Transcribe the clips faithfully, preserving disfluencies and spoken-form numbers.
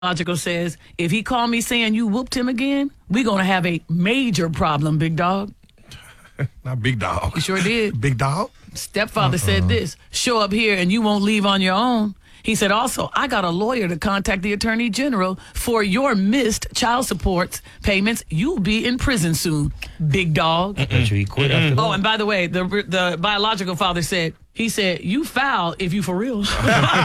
Logical says, if he called me saying you whooped him again, we're going to have a major problem, big dog. Not big dog. You sure did. Big dog? Stepfather uh-uh. said this, show up here and you won't leave on your own. He said, also, I got a lawyer to contact the attorney general for your missed child support payments. You'll be in prison soon, big dog. He quit after that. Oh, and by the way, the the biological father said, he said, you foul if you for real. He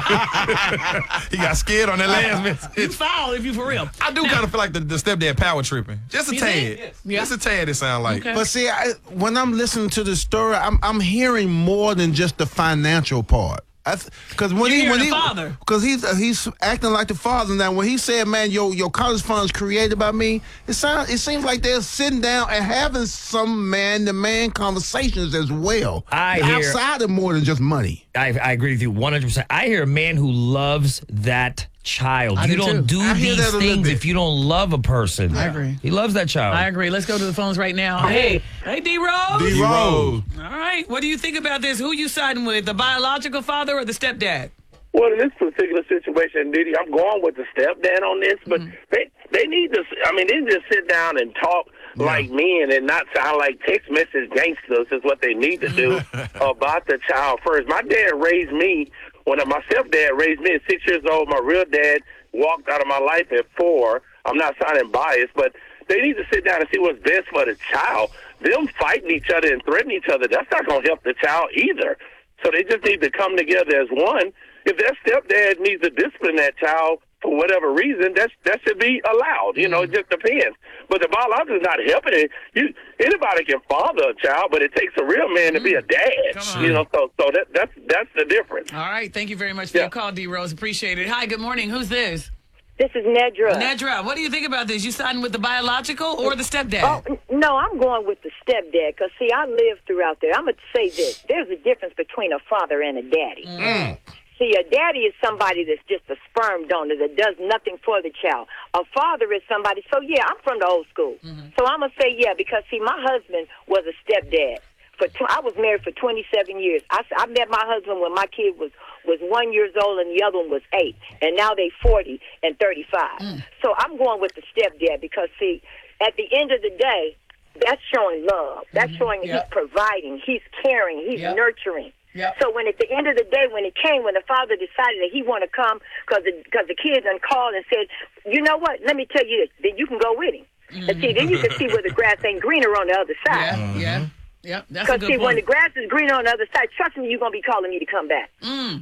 got scared on that last message. You foul if you for real. I do kind of feel like the, the stepdad power tripping. Just a You tad. think? Yes. Yeah. Just a tad, it sound like. Okay. But see, I, when I'm listening to the story, I'm I'm hearing more than just the financial part. Because when You're he when the he father. because he's uh, he's acting like the father now. When he said, "Man, your your college funds created by me," it sounds it seems like they're sitting down and having some man to man conversations as well. I hear, outside of more than just money. I, I agree with you one hundred percent. I hear a man who loves that child. I you do don't too. do I hear these that a little things bit. if you don't love a person. I agree. He loves that child. I agree. Let's go to the phones right now. Hey, hey, D-Rose. D-Rose. All right. What do you think about this? Who you siding with, the biological father or the stepdad? Well, in this particular situation, Diddy, I'm going with the stepdad on this, but mm-hmm. they they need to. I mean, they need to sit down and talk yeah. like men and not sound like text message gangsters. Is what they need to do about the child first. My dad raised me when my stepdad raised me at six years old. My real dad walked out of my life at four. I'm not sounding biased, but they need to sit down and see what's best for the child. Them fighting each other and threatening each other, that's not going to help the child either. So they just need to come together as one. If that stepdad needs to discipline that child for whatever reason, that's, that should be allowed. You know, it just depends. But the biological is not helping it. You, anybody can father a child, but it takes a real man to be a dad. You know, so so that that's that's the difference. All right. Thank you very much for Yeah. your call, D-Rose. Appreciate it. Hi, good morning. Who's this? This is Nedra. Nedra, what do you think about this? You siding with the biological or the stepdad? Oh, n- no, I'm going with the stepdad because, see, I lived throughout there. I'm going to say this. There's a difference between a father and a daddy. Mm. See, a daddy is somebody that's just a sperm donor that does nothing for the child. A father is somebody, so yeah, I'm from the old school. Mm-hmm. So I'm going to say yeah because, see, my husband was a stepdad. For tw- I was married for twenty-seven years. I, I met my husband when my kid was, was one years old and the other one was eight. And now they forty and thirty-five. Mm. So I'm going with the stepdad because, see, at the end of the day, that's showing love. That's mm-hmm. showing yep. he's providing, he's caring, he's yep. nurturing. Yep. So when at the end of the day, when it came, when the father decided that he want to come because the, cause the kid done called and said, you know what, let me tell you this, then you can go with him. Mm-hmm. And see, then you can see where the grass ain't greener on the other side. Yeah, yeah. Yeah, that's a good Because, see, point. when the grass is greener on the other side, trust me, you're going to be calling me to come back. Mm.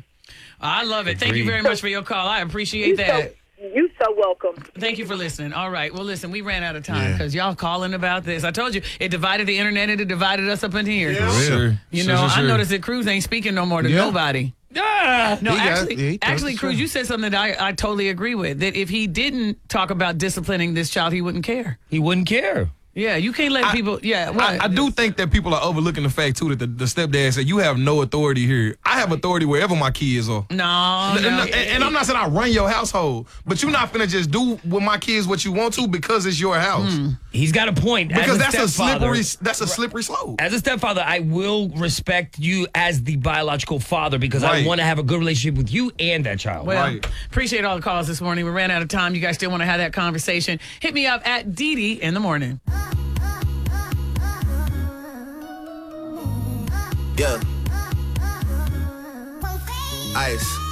I love it. Thank you very much for your call. I appreciate You that. so, you so welcome. Thank you for listening. All right. Well, listen, we ran out of time Yeah. because y'all calling about this. I told you, it divided the internet and it divided us up in here. Yeah. Sure. You Sure, know, sure, I sure. noticed that Cruz ain't speaking no more to Yeah. nobody. Yeah. No, He got- actually, yeah, he told actually, us Cruz, so. you said something that I, I totally agree with, that if he didn't talk about disciplining this child, he wouldn't care. He wouldn't care. Yeah, you can't let I- people, yeah. What? I, I do think that people are overlooking the fact, too, that the, the stepdad said, you have no authority here. I have authority wherever my kids are. No, And, no. and, and I'm not saying I run your household, but you're not finna just do with my kids what you want to because it's your house. He's got a point. As Because a that's a stepfather- slippery that's a slippery slope. As a stepfather, I will respect you as the biological father because Right. I want to have a good relationship with you and that child. Well, Right. appreciate all the calls this morning. We ran out of time. You guys still want to have that conversation? Hit me up at Didi in the morning. Yeah. Ice.